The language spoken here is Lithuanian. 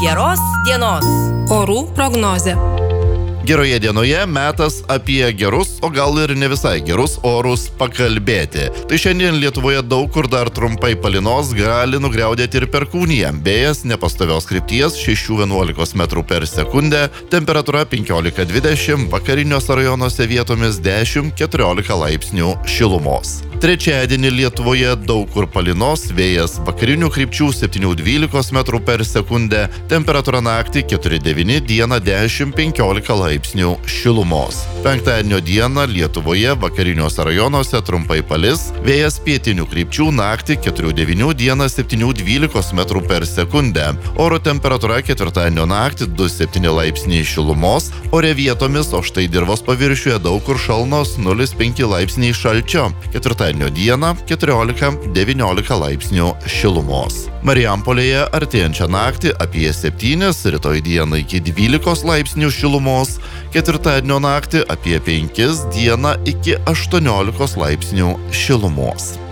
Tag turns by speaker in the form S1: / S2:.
S1: geros dienos.
S2: Orų prognozė.
S3: Geroje dienoje metas apie gerus, o gal ir ne visai gerus orus pakalbėti. Tai šiandien Lietuvoje daug kur dar trumpai palynos, gali nugriaudėti ir perkūnija. Vėjas nepastovios krypties 6–11 metrų per sekundę, temperatūra 15–20, vakariniuose rajonuose vietomis 10–14 laipsnių šilumos. Trečiadienį Lietuvoje daug kur palynos, vėjas vakarinių krypčių 7–12 metrų per sekundę, temperatūra naktį 4–9, dieną 10–15 laipsnių šilumos. Penktadienio dieną Lietuvoje vakariniuose rajonuose trumpai palis, vėjas pietinių krypčių naktį 4–9, dieną 7–12 metrų per sekundę. Oro temperatūra ketvirtadienio naktį 2–7 laipsniai šilumos, ore vietomis, o štai dirvos paviršiuje daug kur šalnos 0–5 laipsniai šalčio. Ketvirtadienio dieną 14–19 laipsnių šilumos. Marijampolėje artėjančią naktį apie 7, rytoj dieną iki 12 laipsnių šilumos, ketvirtadienio naktį apie 5, dieną iki 18 laipsnių šilumos.